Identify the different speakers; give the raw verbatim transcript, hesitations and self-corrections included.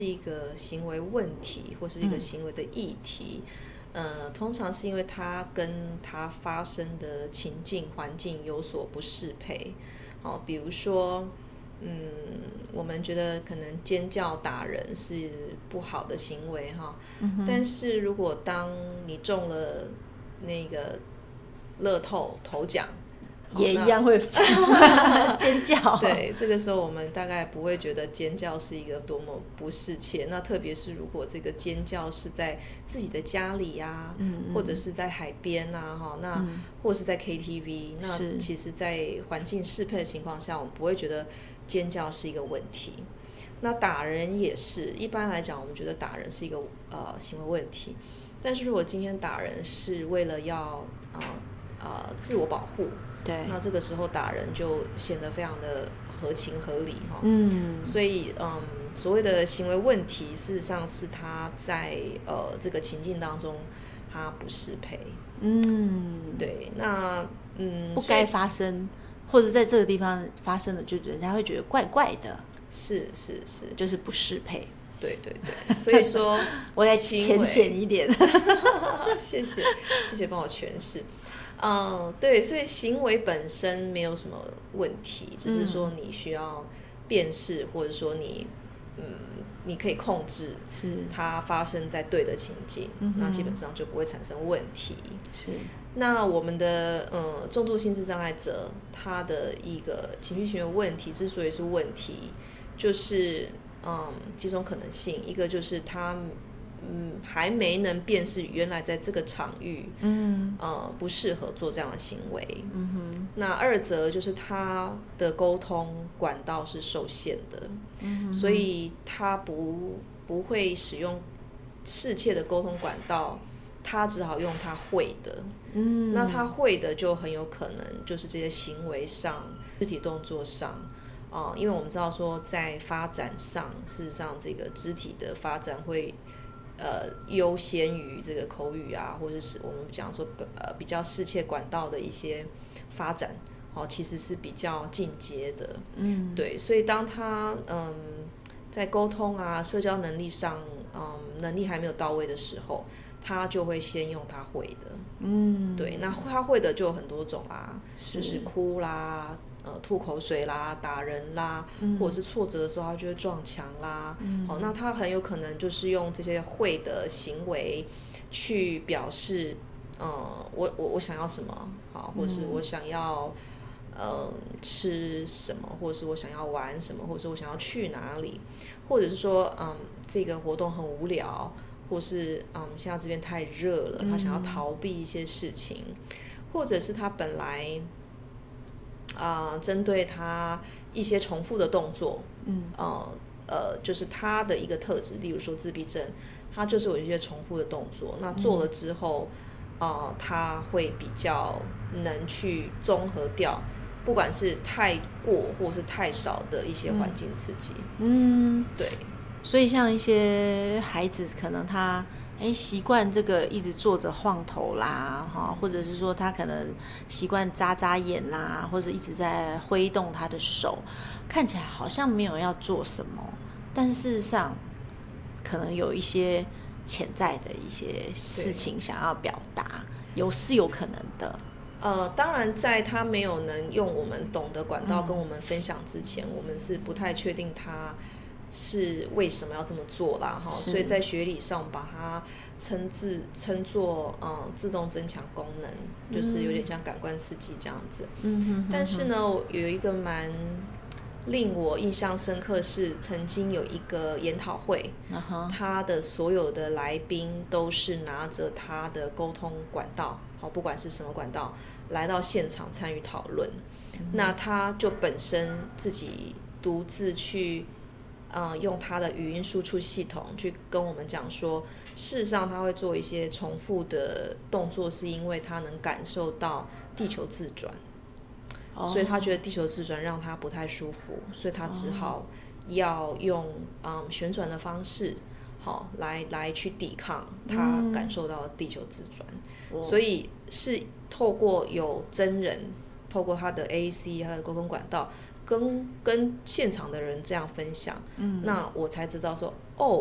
Speaker 1: 是一个行为问题或是一个行为的议题，嗯、呃，通常是因为它跟它发生的情境环境有所不适配。好，比如说，嗯，我们觉得可能尖叫打人是不好的行为哈，嗯、但是如果当你中了那个乐透头奖，
Speaker 2: 也一样会尖叫。
Speaker 1: 对，这个时候我们大概不会觉得尖叫是一个多么不适切。那特别是如果这个尖叫是在自己的家里啊，嗯嗯或者是在海边啊，哈，那、嗯、或者是在 K T V， 那其实，在环境适配的情况下，我们不会觉得尖叫是一个问题。那打人也是，一般来讲，我们觉得打人是一个呃行为问题。但是如果今天打人是为了要呃呃自我保护。
Speaker 2: 对，
Speaker 1: 那这个时候打人就显得非常的合情合理哈。
Speaker 2: 嗯，
Speaker 1: 所以嗯，所谓的行为问题，事实上是他在呃这个情境当中他不适配。嗯，对，那嗯
Speaker 2: 不该发生，或者在这个地方发生的，就人家会觉得怪怪的。
Speaker 1: 是是是，
Speaker 2: 就是不适配。
Speaker 1: 对对对，所以说
Speaker 2: 我来浅显一点。
Speaker 1: 谢谢谢谢帮我诠释。嗯，对，所以行为本身没有什么问题，只是说你需要辨识，或者说你，嗯，你可以控制它发生在对的情境，那基本上就不会产生问题。
Speaker 2: 是。
Speaker 1: 那我们的嗯重度心智障碍者，他的一个情绪行为问题之所以是问题，就是嗯几种可能性，一个就是他。嗯，还没能辨识原来在这个场域，嗯，呃，不适合做这样的行为。嗯哼。那二则就是他的沟通管道是受限的，嗯，所以他不不会使用适切的沟通管道，他只好用他会的。嗯，那他会的就很有可能就是这些行为上、肢体动作上。哦、呃，因为我们知道说在发展上，事实上这个肢体的发展会。呃，优先于这个口语啊，或者是我们讲说呃比较适切管道的一些发展，哦，其实是比较进阶的，嗯，对，所以当他嗯在沟通啊、社交能力上，嗯，能力还没有到位的时候，他就会先用他会的，嗯，对，那他会的就有很多种啦，就是哭啦。呃，吐口水啦，打人啦，嗯、或者是挫折的时候，他就会撞墙啦。嗯、好，那他很有可能就是用这些会的行为去表示，呃，我我我想要什么，好，或者是我想要呃吃什么，或者是我想要玩什么，或者是我想要去哪里，或者是说，嗯，这个活动很无聊，或是嗯，现在这边太热了，他想要逃避一些事情，嗯、或者是他本来。啊、呃，针对他一些重复的动作，嗯，呃呃，就是他的一个特质，例如说自闭症，他就是有一些重复的动作，那做了之后，啊、呃，他会比较能去综合掉，不管是太过或是太少的一些环境刺激，嗯，对，
Speaker 2: 所以像一些孩子，可能他。哎，习惯这个一直坐着晃头啦，哈，或者是说他可能习惯眨眨眼啦，或者一直在挥动他的手，看起来好像没有要做什么，但是事实上可能有一些潜在的一些事情想要表达，有是有可能的。
Speaker 1: 呃，当然，在他没有能用我们懂的管道跟我们分享之前，嗯、我们是不太确定他。是为什么要这么做啦？哈，所以在学理上，我们把它称自称作嗯自动增强功能，嗯、就是有点像感官刺激这样子。嗯哼哼哼。但是呢，有一个蛮令我印象深刻是，曾经有一个研讨会，uh-huh. 他的所有的来宾都是拿着他的沟通管道，好，不管是什么管道，来到现场参与讨论。嗯、那他就本身自己独自去。嗯，用他的语音输出系统去跟我们讲说，事实上他会做一些重复的动作，是因为他能感受到地球自转，哦、所以他觉得地球自转让他不太舒服，所以他只好要用嗯旋转的方式，好来来去抵抗他感受到的地球自转，嗯、所以是透过有真人，透过他的 A A C 他的沟通管道。 跟跟现场的人这样分享，嗯，那我才知道说，哦，